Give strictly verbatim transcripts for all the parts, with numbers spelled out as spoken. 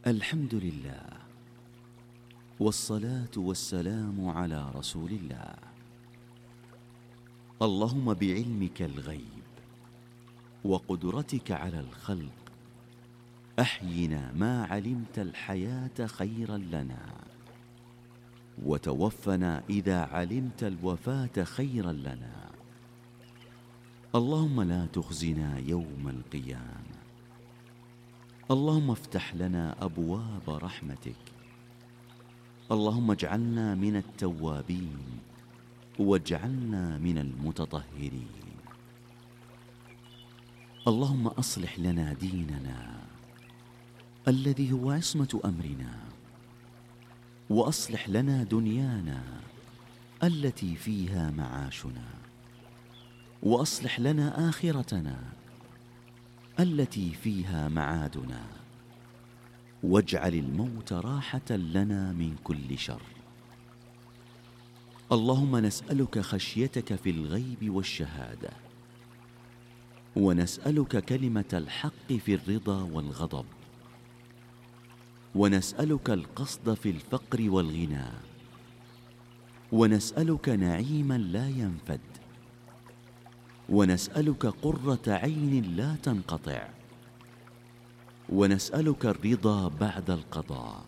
الحمد لله، والصلاة والسلام على رسول الله. اللهم بعلمك الغيب وقدرتك على الخلق أحينا ما علمت الحياة خيرا لنا، وتوفنا إذا علمت الوفاة خيرا لنا. اللهم لا تخزنا يوم القيامة. اللهم افتح لنا أبواب رحمتك. اللهم اجعلنا من التوابين واجعلنا من المتطهرين. اللهم أصلح لنا ديننا الذي هو عصمة أمرنا، وأصلح لنا دنيانا التي فيها معاشنا، وأصلح لنا آخرتنا التي فيها معادنا، واجعل الموت راحة لنا من كل شر. اللهم نسألك خشيتك في الغيب والشهادة، ونسألك كلمة الحق في الرضا والغضب، ونسألك القصد في الفقر والغنى، ونسألك نعيما لا ينفد، ونسألك قرة عين لا تنقطع، ونسألك الرضا بعد القضاء،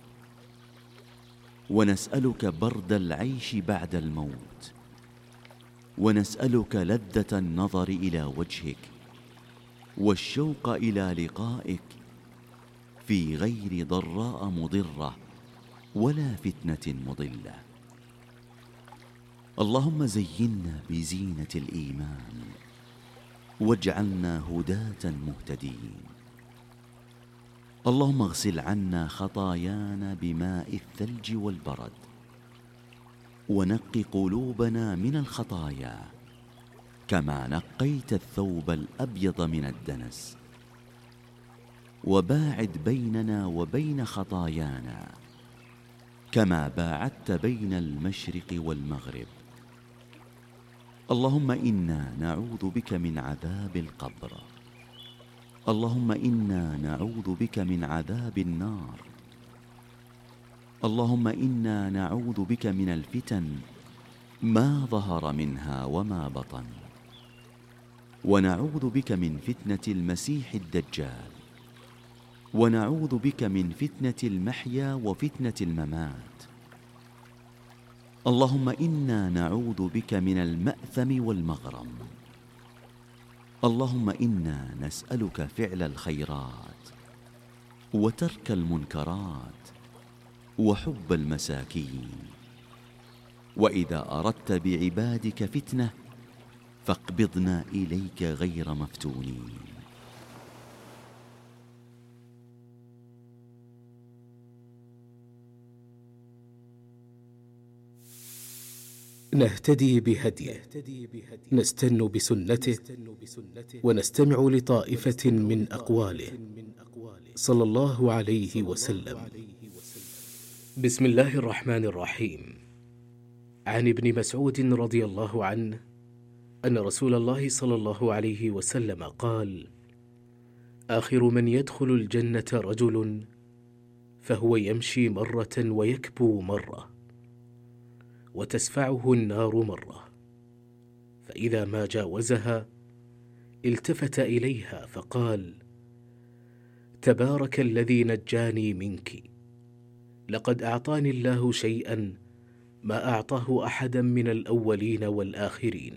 ونسألك برد العيش بعد الموت، ونسألك لذة النظر إلى وجهك والشوق إلى لقائك في غير ضراء مضرة ولا فتنة مضلة. اللهم زينا بزينة الإيمان واجعلنا هداة مهتدين. اللهم اغسل عنا خطايانا بماء الثلج والبرد، ونق قلوبنا من الخطايا كما نقيت الثوب الأبيض من الدنس، وباعد بيننا وبين خطايانا كما باعدت بين المشرق والمغرب. اللهم إنا نعوذ بك من عذاب القبر. اللهم إنا نعوذ بك من عذاب النار. اللهم إنا نعوذ بك من الفتن ما ظهر منها وما بطن، ونعوذ بك من فتنة المسيح الدجال، ونعوذ بك من فتنة المحيا وفتنة الممات. اللهم إنا نعوذ بك من المأثم والمغرم. اللهم إنا نسألك فعل الخيرات وترك المنكرات وحب المساكين، وإذا أردت بعبادك فتنة فاقبضنا إليك غير مفتونين. نهتدي بهديه، نستن بسنته، ونستمع لطائفة من أقواله صلى الله عليه وسلم. بسم الله الرحمن الرحيم. عن ابن مسعود رضي الله عنه أن رسول الله صلى الله عليه وسلم قال: آخر من يدخل الجنة رجل فهو يمشي مرة ويكبو مرة، وتسفعه النار مرة، فإذا ما جاوزها التفت إليها فقال: تبارك الذي نجاني منك، لقد أعطاني الله شيئا ما أعطاه أحدا من الأولين والآخرين.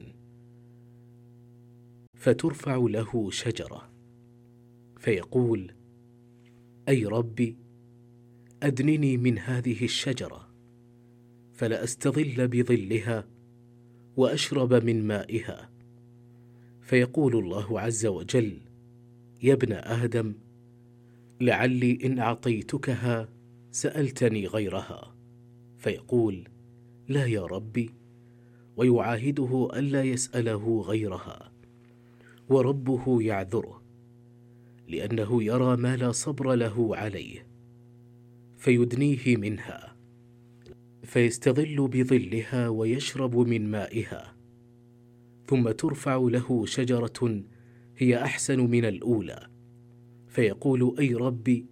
فترفع له شجرة فيقول: أي ربي، أدنني من هذه الشجرة فلأستظل بظلها وأشرب من مائها. فيقول الله عز وجل: يا ابن آدم، لعلي إن أعطيتكها سألتني غيرها. فيقول: لا يا ربي، ويعاهده ألا يسأله غيرها، وربه يعذره لأنه يرى ما لا صبر له عليه، فيدنيه منها، فيستظل بظلها ويشرب من مائها. ثم ترفع له شجرة هي أحسن من الأولى، فيقول: أي ربي،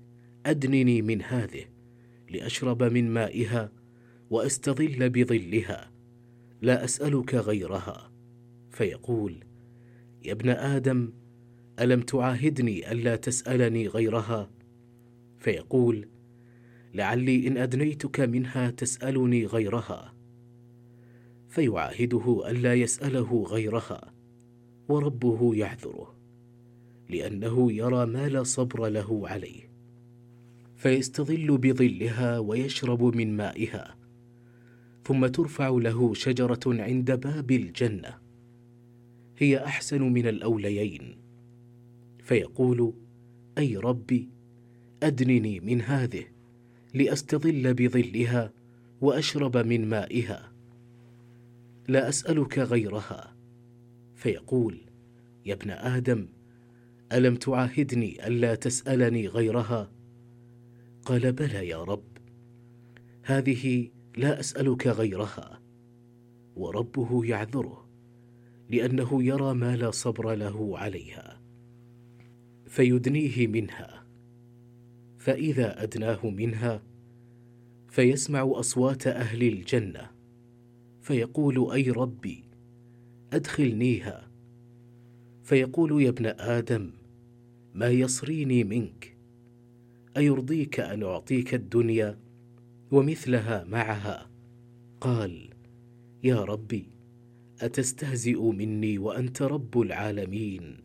أدنني من هذه لأشرب من مائها وأستظل بظلها، لا أسألك غيرها. فيقول: يا ابن آدم، ألم تعاهدني ألا تسألني غيرها؟ فيقول: لعلي إن أدنيتك منها تسألني غيرها. فيعاهده ألا يسأله غيرها، وربه يعذره لأنه يرى ما لا صبر له عليه، فيستظل بظلها ويشرب من مائها. ثم ترفع له شجرة عند باب الجنة هي أحسن من الأوليين، فيقول: أي ربي، أدنني من هذه لأستظل بظلها وأشرب من مائها، لا أسألك غيرها. فيقول: يا ابن آدم، ألم تعاهدني ألا تسألني غيرها؟ قال: بلى يا رب، هذه لا أسألك غيرها. وربه يعذره لأنه يرى ما لا صبر له عليها، فيدنيه منها. فإذا أدناه منها فيسمع أصوات أهل الجنة، فيقول: أي ربي، أدخلنيها. فيقول: يا ابن آدم، ما يصريني منك؟ أيرضيك أن أعطيك الدنيا ومثلها معها؟ قال: يا ربي، أتستهزئ مني وأنت رب العالمين؟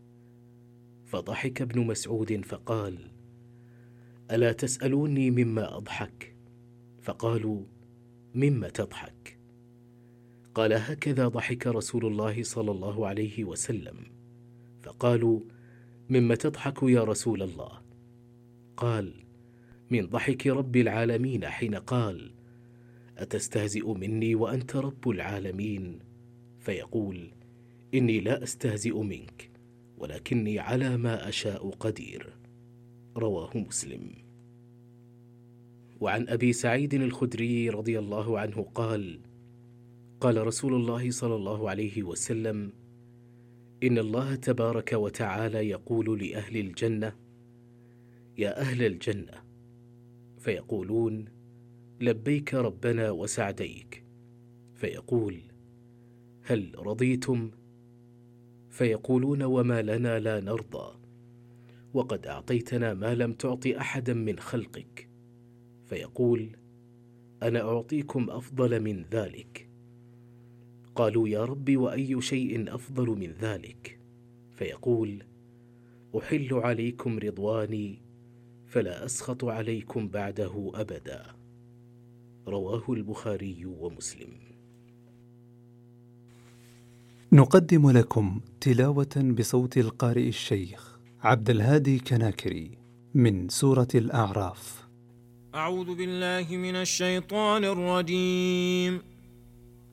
فضحك ابن مسعود فقال: ألا تسألوني مما أضحك؟ فقالوا: مما تضحك؟ قال: هكذا ضحك رسول الله صلى الله عليه وسلم. فقالوا: مما تضحك يا رسول الله؟ قال: من ضحك رب العالمين حين قال: أتستهزئ مني وأنت رب العالمين؟ فيقول: إني لا أستهزئ منك، ولكني على ما أشاء قدير. رواه مسلم. وعن أبي سعيد الخدري رضي الله عنه قال: قال رسول الله صلى الله عليه وسلم: إن الله تبارك وتعالى يقول لأهل الجنة: يا أهل الجنة، فيقولون: لبيك ربنا وسعديك. فيقول: هل رضيتم؟ فيقولون: وما لنا لا نرضى، وقد أعطيتنا ما لم تعط أحدا من خلقك. فيقول: أنا أعطيكم أفضل من ذلك. قالوا: يا رب، وأي شيء أفضل من ذلك؟ فيقول: أحل عليكم رضواني فلا أسخط عليكم بعده أبدا. رواه البخاري ومسلم. نقدم لكم تلاوة بصوت القارئ الشيخ عبد الهادي كناكري من سورة الأعراف. أعوذ بالله من الشيطان الرجيم.